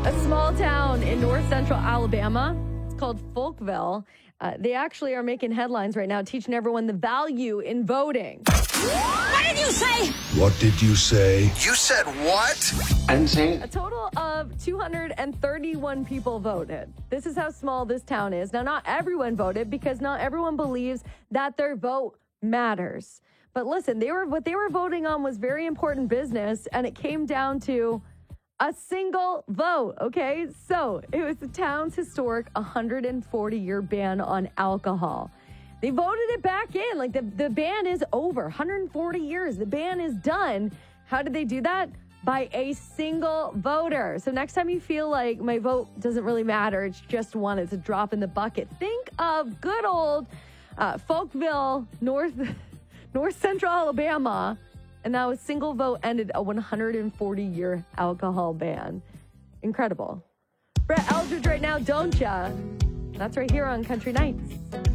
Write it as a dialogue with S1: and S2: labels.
S1: A small town in north central Alabama. It's called Folkville. They actually are making headlines right now, teaching everyone the value in voting.
S2: What did you say?
S3: What did you say?
S4: You said what?
S5: I didn't say it.
S1: A total of 231 people voted. This is how small this town is. Now, not everyone voted because not everyone believes that their vote matters. But listen, what they were voting on was very important business, and it came down to a single vote, okay? So it was the town's historic 140-year ban on alcohol. They voted it back in. Like, the ban is over. 140 years. The ban is done. How did they do that? By a single voter. So next time you feel like my vote doesn't really matter, it's just one, it's a drop in the bucket, think of good old Folkville, North Central Alabama. And now a single vote ended a 140-year alcohol ban. Incredible. Brett Eldridge right now, don't ya? That's right here on Country Nights.